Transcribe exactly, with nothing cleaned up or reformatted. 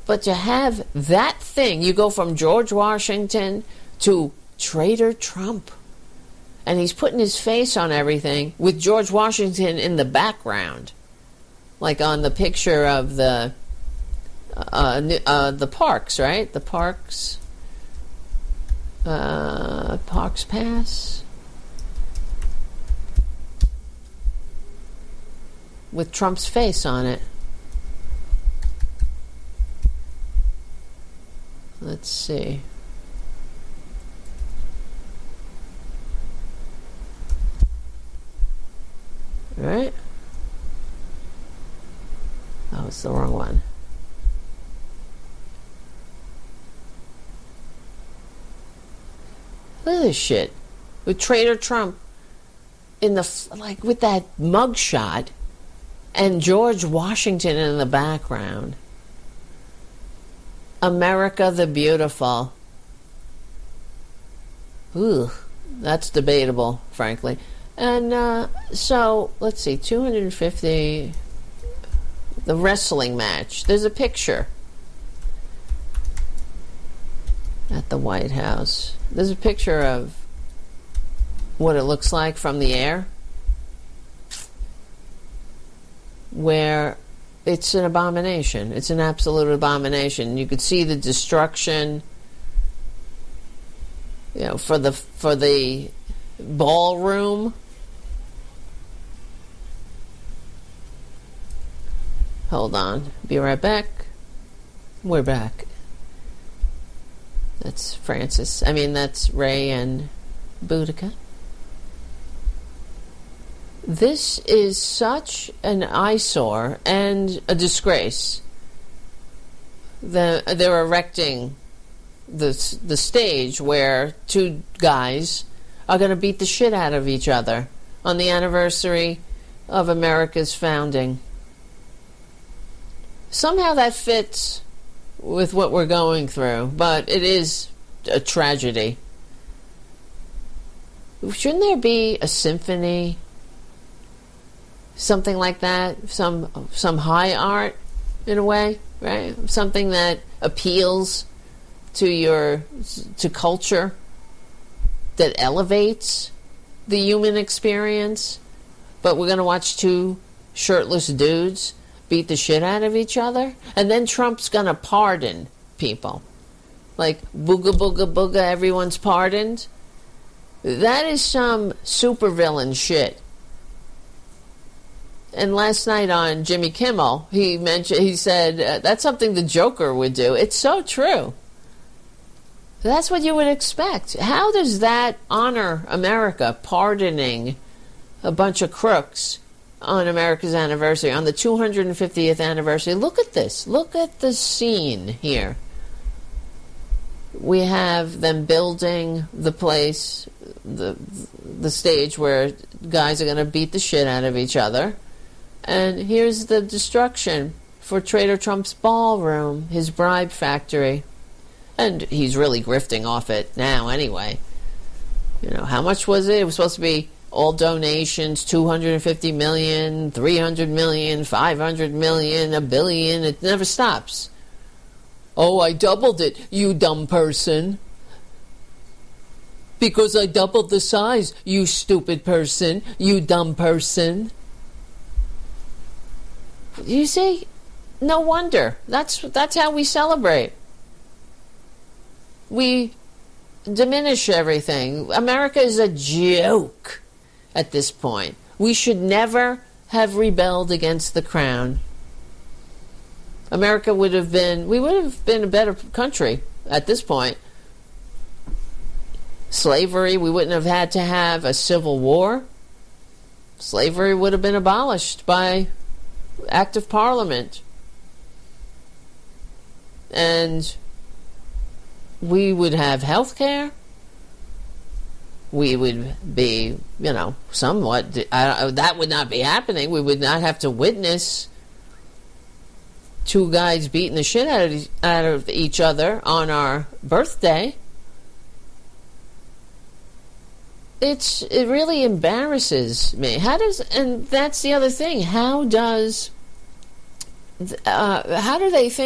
But to have that thing, you go from George Washington to Traitor Trump. And he's putting his face on everything with George Washington in the background. Like on the picture of the uh, uh, the parks, right? The parks. Uh, Parks Pass. With Trump's face on it. Let's see. Right? Oh, it's the wrong one. Look at this shit. With Traitor Trump in the, like, with that mugshot and George Washington in the background. America the Beautiful. Ooh, that's debatable, frankly. And uh, so, let's see, two hundred fifty, the wrestling match. There's a picture at the White House. There's a picture of what it looks like from the air, where it's an abomination. It's an absolute abomination. You could see the destruction, you know, for the for the ballroom. Hold on. Be right back. We're back. That's Francis. I mean, that's Ray and Boudica. This is such an eyesore and a disgrace. The, they're erecting the, the stage where two guys are going to beat the shit out of each other on the anniversary of America's founding. Somehow that fits with what we're going through, but it is a tragedy. Shouldn't there be a symphony? Something like that? Some some high art, in a way, right? Something that appeals to your to culture, that elevates the human experience. But we're going to watch two shirtless dudes beat the shit out of each other, and then Trump's going to pardon people. Like, booga booga booga, everyone's pardoned. That is some supervillain shit. And last night on Jimmy Kimmel, he mentioned, he said, uh, that's something the Joker would do. It's so true. That's what you would expect. How does that honor America, pardoning a bunch of crooks on America's anniversary, on the two hundred fiftieth anniversary? Look at this. Look at the scene here. We have them building the place, the the stage where guys are going to beat the shit out of each other. And here's the destruction for Traitor Trump's ballroom, his bribe factory. And he's really grifting off it now anyway. You know, how much was it? It was supposed to be all donations, two hundred fifty million, three hundred million, five hundred million, a billion. It never stops. Oh, I doubled it, you dumb person. Because I doubled the size, you stupid person, you dumb person. You see? No wonder. That's that's how we celebrate. We diminish everything. America is a joke at this point. We should never have rebelled against the crown. America would have been, we would have been a better country at this point. Slavery, we wouldn't have had to have a civil war. Slavery would have been abolished by act of parliament. And we would have health care. We would be, you know, somewhat, I, that would not be happening. We would not have to witness two guys beating the shit out of, out of each other on our birthday. It's, it really embarrasses me. How does, and that's the other thing, how does, uh, how do they think